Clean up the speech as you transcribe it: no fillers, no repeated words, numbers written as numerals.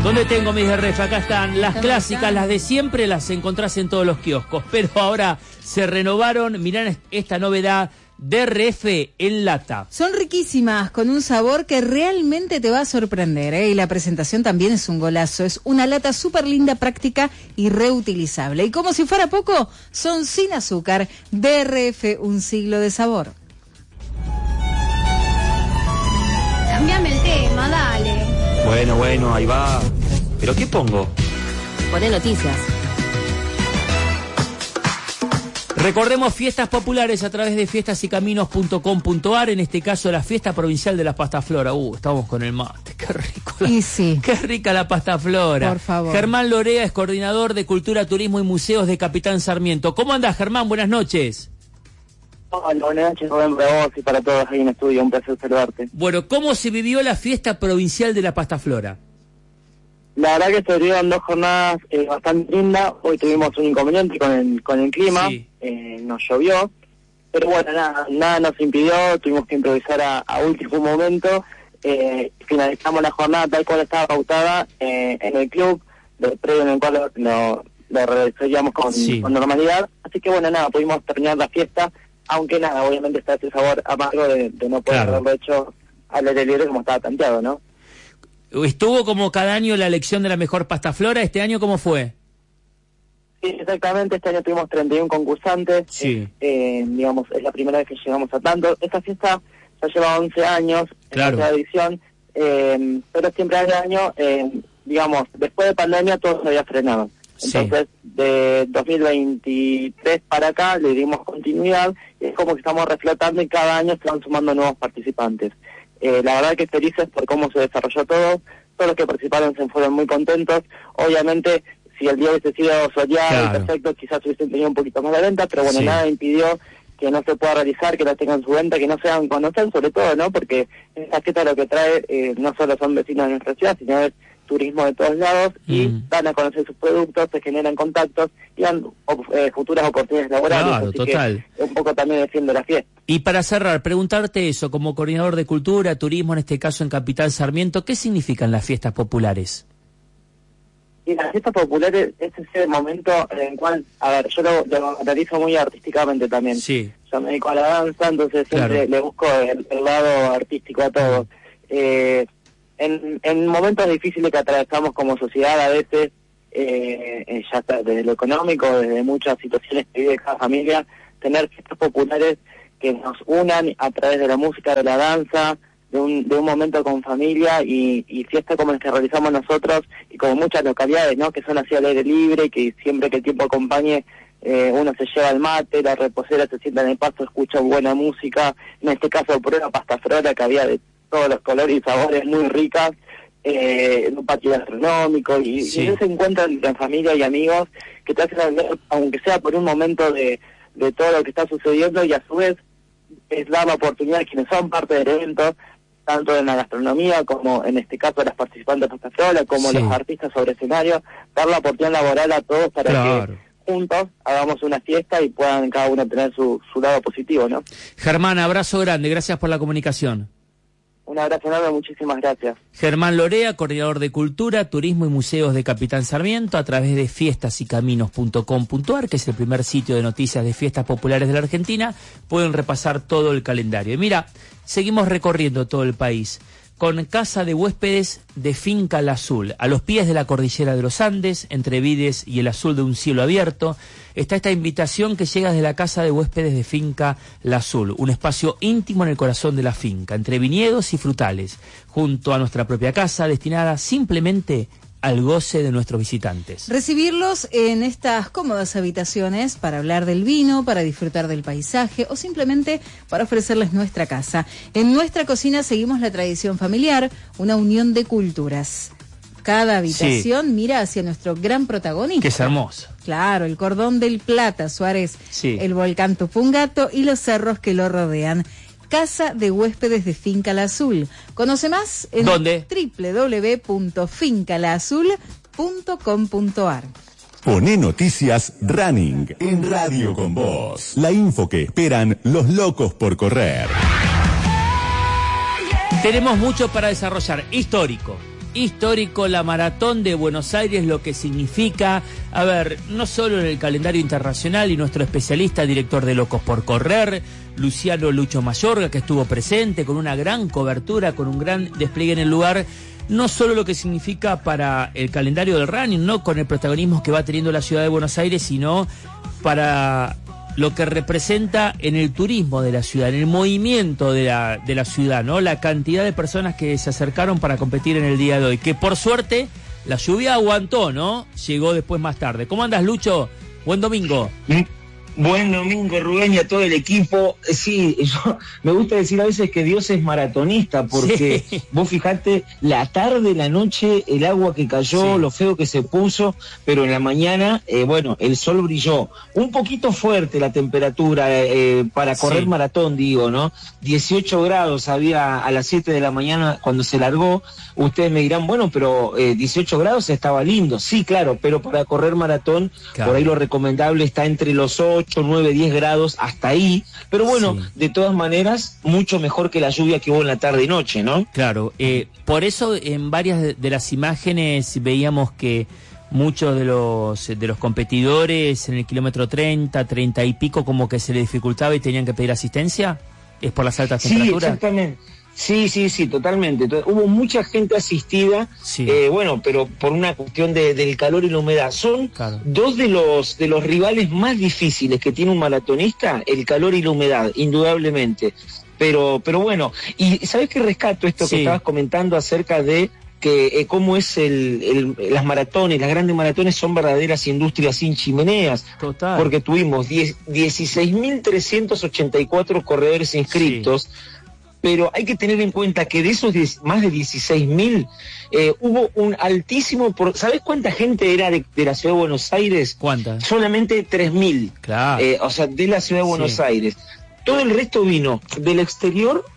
¿Dónde tengo mis DRF? Acá están las clásicas, las de siempre, las encontrás en todos los kioscos. Pero ahora se renovaron, mirá esta novedad, DRF en lata. Son riquísimas, con un sabor que realmente te va a sorprender, ¿eh? Y la presentación también es un golazo. Es una lata súper linda, práctica y reutilizable. Y como si fuera poco, son sin azúcar. DRF, un siglo de sabor. Cambiame el tema, dale. Bueno, ahí va. ¿Pero qué pongo? Poné noticias. Recordemos fiestas populares a través de fiestasycaminos.com.ar, en este caso la fiesta provincial de la pasta flora. Estamos con el mate, qué rico. Y sí. Qué rica la pasta flora. Por favor. Germán Lorea es coordinador de Cultura, Turismo y Museos de Capitán Sarmiento. ¿Cómo andás, Germán? Buenas noches. Hola, buenas noches, Rubén, para vos y para todos ahí en el estudio, un placer saludarte. Bueno, ¿cómo se vivió la fiesta provincial de la pasta flora? La verdad que estuvieron 2 jornadas bastante lindas. Hoy tuvimos un inconveniente con el clima, Sí. Nos llovió, pero bueno, nada nos impidió, tuvimos que improvisar a último momento. Finalizamos la jornada tal cual estaba pautada en el club, del predio en el cual lo realizamos con normalidad. Así que bueno, pudimos terminar la fiesta, aunque obviamente está ese sabor amargo de no poder haberlo hecho al aire libre como estaba planteado, ¿no? Estuvo como cada año la elección de la mejor pasta flora. ¿Este año cómo fue? Sí, exactamente. Este año tuvimos 31 concursantes. Sí. Digamos, es la primera vez que llegamos a tanto. Esta fiesta ya lleva 11 años en la edición, pero siempre al año, digamos, después de pandemia todo se había frenado. Entonces, de 2023 para acá le dimos continuidad y es como que estamos reflotando y cada año se van sumando nuevos participantes. La verdad que felices por cómo se desarrolló todo. Todos los que participaron se fueron muy contentos. Obviamente, si el día hubiese sido soleado y perfecto, quizás hubiesen tenido un poquito más de venta, pero bueno, nada impidió que no se pueda realizar, que no tengan su venta, que no sean conocidos, sobre todo, ¿no? Porque esta fiesta lo que trae no solo son vecinos de nuestra ciudad, sino es turismo de todos lados y dan a conocer sus productos, se generan contactos y dan futuras oportunidades laborales. Claro, así total. Que un poco también defiendo la fiesta. Y para cerrar, preguntarte eso, como coordinador de Cultura, Turismo, en este caso en Capitán Sarmiento, ¿qué significan las fiestas populares? Y las fiestas populares es ese momento en el cual, yo lo realizo muy artísticamente también. Sí. Yo me dedico a la danza, entonces siempre le busco el lado artístico a todo. En momentos difíciles que atravesamos como sociedad a veces, ya está, desde lo económico, desde muchas situaciones que vive cada familia, tener fiestas populares que nos unan a través de la música, de la danza, de un momento con familia y fiestas como las que realizamos nosotros y como muchas localidades, ¿no? Que son así al aire libre, que siempre que el tiempo acompañe, uno se lleva el mate, la reposera se sienta en el pasto, escucha buena música, en este caso prueba pasta flora que había de todos los colores y sabores muy ricas, un patio gastronómico y se encuentran en familia y amigos que te hacen hablar, aunque sea por un momento de todo lo que está sucediendo y a su vez es dar la oportunidad a quienes son parte del evento, tanto en la gastronomía como en este caso a las participantes de Pasta Flora, como los artistas sobre escenario, dar la oportunidad laboral a todos para que juntos hagamos una fiesta y puedan cada uno tener su lado positivo, ¿no? Germán, abrazo grande, gracias por la comunicación. Un abrazo enorme, muchísimas gracias. Germán Lorea, coordinador de Cultura, Turismo y Museos de Capitán Sarmiento, a través de fiestasycaminos.com.ar, que es el primer sitio de noticias de fiestas populares de la Argentina, pueden repasar todo el calendario. Y mira, seguimos recorriendo todo el país con casa de huéspedes de Finca La Azul, a los pies de la cordillera de los Andes, entre vides y el azul de un cielo abierto. Está esta invitación que llega desde la casa de huéspedes de Finca La Azul, un espacio íntimo en el corazón de la finca, entre viñedos y frutales, junto a nuestra propia casa, destinada simplemente al goce de nuestros visitantes. Recibirlos en estas cómodas habitaciones para hablar del vino, para disfrutar del paisaje o simplemente para ofrecerles nuestra casa. En nuestra cocina seguimos la tradición familiar, una unión de culturas. Cada habitación mira hacia nuestro gran protagonista. Que es hermoso. Claro, el Cordón del Plata, Suárez, el volcán Tupungato y los cerros que lo rodean. Casa de huéspedes de Finca La Azul. Conoce más en www.fincalaazul.com.ar. Poné noticias Running en Radio con Vos. La info que esperan los locos por correr. Tenemos mucho para desarrollar. Histórico, histórico, la Maratón de Buenos Aires, lo que significa, a ver, no solo en el calendario internacional, y nuestro especialista, director de Locos por Correr, Luciano Lucho Mayorga, que estuvo presente con una gran cobertura, con un gran despliegue en el lugar, no solo lo que significa para el calendario del running, no con el protagonismo que va teniendo la ciudad de Buenos Aires, sino para lo que representa en el turismo de la ciudad, en el movimiento de la ciudad, ¿no? La cantidad de personas que se acercaron para competir en el día de hoy, que por suerte la lluvia aguantó, ¿no? Llegó después más tarde. ¿Cómo andas, Lucho? Buen domingo. Buen domingo, Rubén, y a todo el equipo. Sí, me gusta decir a veces que Dios es maratonista, porque sí. Vos fijate, la tarde, la noche, el agua que cayó, sí. Lo feo que se puso, pero en la mañana, bueno, el sol brilló. Un poquito fuerte la temperatura para correr sí. Maratón, digo, ¿no? 18 grados había a las 7 de la mañana cuando se largó. Ustedes me dirán, bueno, pero 18 grados estaba lindo. Sí, claro, pero para correr maratón, claro. Por ahí lo recomendable está entre los 8, 9, 10 grados, hasta ahí, pero bueno, sí. De todas maneras, mucho mejor que la lluvia que hubo en la tarde y noche, ¿no? Claro, por eso en varias de las imágenes veíamos que muchos de los competidores en el kilómetro 30 y pico como que se les dificultaba y tenían que pedir asistencia, ¿es por las altas temperaturas? Sí, exactamente. Sí, totalmente. Hubo mucha gente asistida, sí. Bueno, pero por una cuestión del calor y la humedad. Son claro. Dos de los rivales más difíciles que tiene un maratonista, el calor y la humedad, indudablemente. Pero bueno, y ¿sabés qué rescato esto sí. Que estabas comentando acerca de que cómo es las maratones, las grandes maratones son verdaderas industrias sin chimeneas? Total. Porque tuvimos 16.384 corredores inscritos. Sí. Pero hay que tener en cuenta que de esos más de 16.000 hubo un altísimo... ¿Sabés cuánta gente era de la Ciudad de Buenos Aires? ¿Cuánta? Solamente 3.000. Claro. O sea, de la Ciudad de Buenos Aires. Todo el resto vino del exterior